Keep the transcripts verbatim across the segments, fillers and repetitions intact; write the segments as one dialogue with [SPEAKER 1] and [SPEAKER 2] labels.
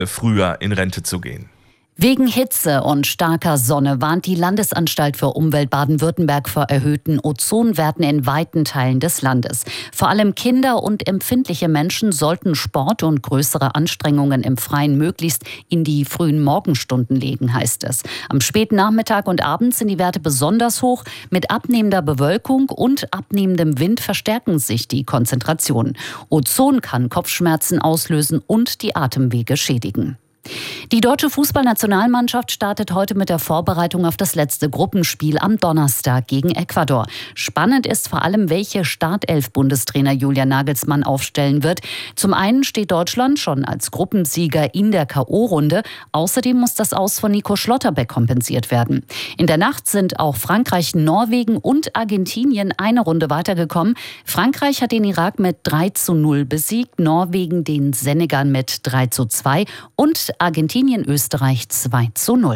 [SPEAKER 1] früher in Rente zu gehen.
[SPEAKER 2] Wegen Hitze und starker Sonne warnt die Landesanstalt für Umwelt Baden-Württemberg vor erhöhten Ozonwerten in weiten Teilen des Landes. Vor allem Kinder und empfindliche Menschen sollten Sport und größere Anstrengungen im Freien möglichst in die frühen Morgenstunden legen, heißt es. Am späten Nachmittag und Abend sind die Werte besonders hoch. Mit abnehmender Bewölkung und abnehmendem Wind verstärken sich die Konzentrationen. Ozon kann Kopfschmerzen auslösen und die Atemwege schädigen. Die deutsche Fußballnationalmannschaft startet heute mit der Vorbereitung auf das letzte Gruppenspiel am Donnerstag gegen Ecuador. Spannend ist vor allem, welche Startelf-Bundestrainer Julian Nagelsmann aufstellen wird. Zum einen steht Deutschland schon als Gruppensieger in der K O-Runde. Außerdem muss das Aus von Nico Schlotterbeck kompensiert werden. In der Nacht sind auch Frankreich, Norwegen und Argentinien eine Runde weitergekommen. Frankreich hat den Irak mit drei zu null besiegt, Norwegen den Senegal mit drei zu zwei und Argentinien, Österreich zwei zu null.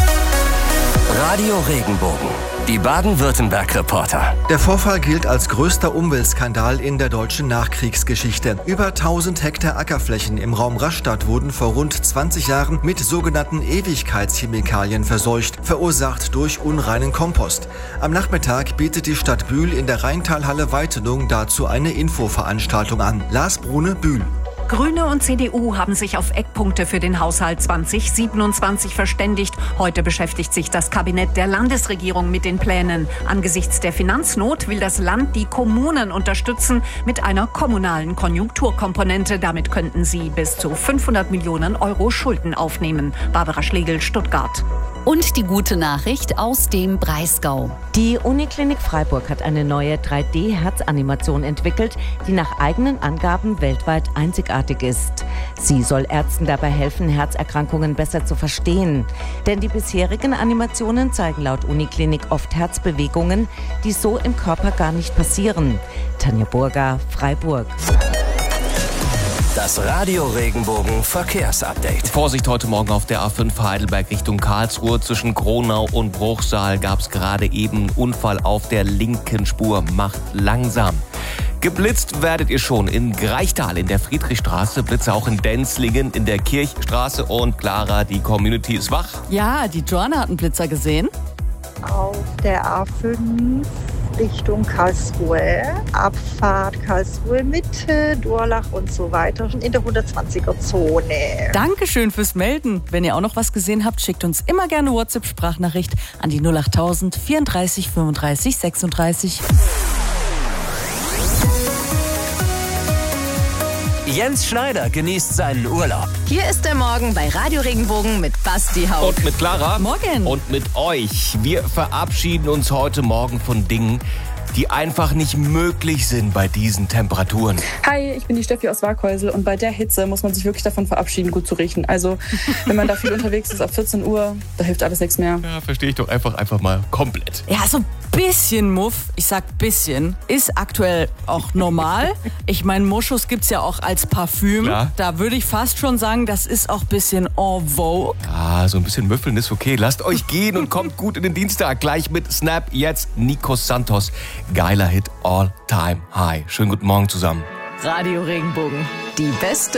[SPEAKER 3] Radio Regenbogen, die Baden-Württemberg-Reporter.
[SPEAKER 4] Der Vorfall gilt als größter Umweltskandal in der deutschen Nachkriegsgeschichte. Über tausend Hektar Ackerflächen im Raum Rastatt wurden vor rund zwanzig Jahren mit sogenannten Ewigkeitschemikalien verseucht, verursacht durch unreinen Kompost. Am Nachmittag bietet die Stadt Bühl in der Rheintalhalle Weitenung dazu eine Infoveranstaltung an. Lars Brune, Bühl.
[SPEAKER 5] Grüne und C D U haben sich auf Eckpunkte für den Haushalt zwanzig siebenundzwanzig verständigt. Heute beschäftigt sich das Kabinett der Landesregierung mit den Plänen. Angesichts der Finanznot will das Land die Kommunen unterstützen mit einer kommunalen Konjunkturkomponente. Damit könnten sie bis zu fünfhundert Millionen Euro Schulden aufnehmen. Barbara Schlegel, Stuttgart.
[SPEAKER 2] Und die gute Nachricht aus dem Breisgau.
[SPEAKER 6] Die Uniklinik Freiburg hat eine neue drei D-Herzanimation entwickelt, die nach eigenen Angaben weltweit einzigartig ist. Sie soll Ärzten dabei helfen, Herzerkrankungen besser zu verstehen. Denn die bisherigen Animationen zeigen laut Uniklinik oft Herzbewegungen, die so im Körper gar nicht passieren. Tanja Burger, Freiburg.
[SPEAKER 3] Das Radio Regenbogen Verkehrsupdate.
[SPEAKER 7] Vorsicht heute Morgen auf der A fünf Heidelberg Richtung Karlsruhe. Zwischen Kronau und Bruchsal gab es gerade eben einen Unfall auf der linken Spur. Macht langsam. Geblitzt werdet ihr schon in Greichtal in der Friedrichstraße, Blitze auch in Denzlingen in der Kirchstraße. Und Clara, die Community ist wach.
[SPEAKER 8] Ja, die Joanna hat einen Blitzer gesehen.
[SPEAKER 9] Auf der A fünf Richtung Karlsruhe, Abfahrt Karlsruhe Mitte, Durlach und so weiter in der hundertzwanziger Zone.
[SPEAKER 8] Dankeschön fürs Melden. Wenn ihr auch noch was gesehen habt, schickt uns immer gerne WhatsApp-Sprachnachricht an die null achttausend vierunddreißig fünfunddreißig sechsunddreißig.
[SPEAKER 3] Jens Schneider genießt seinen Urlaub.
[SPEAKER 10] Hier ist der Morgen bei Radio Regenbogen mit Basti Haug.
[SPEAKER 7] Und mit Clara.
[SPEAKER 8] Morgen.
[SPEAKER 7] Und mit euch. Wir verabschieden uns heute Morgen von Dingen, die einfach nicht möglich sind bei diesen Temperaturen.
[SPEAKER 11] Hi, ich bin die Steffi aus Waghäusel und bei der Hitze muss man sich wirklich davon verabschieden, gut zu riechen. Also, wenn man da viel unterwegs ist ab vierzehn Uhr, da hilft alles nichts mehr.
[SPEAKER 7] Ja, verstehe ich doch einfach, einfach mal komplett.
[SPEAKER 8] Ja, so ein bisschen Muff, ich sag bisschen, ist aktuell auch normal. Ich meine, Moschus gibt's ja auch als Parfüm.
[SPEAKER 7] Ja.
[SPEAKER 8] Da würde ich fast schon sagen, das ist auch ein bisschen en vogue.
[SPEAKER 7] Ja, so ein bisschen müffeln ist okay. Lasst euch gehen und kommt gut in den Dienstag. Gleich mit Snap, jetzt Nikos Santos. Geiler Hit, All Time High. Schönen guten Morgen zusammen.
[SPEAKER 10] Radio Regenbogen, die beste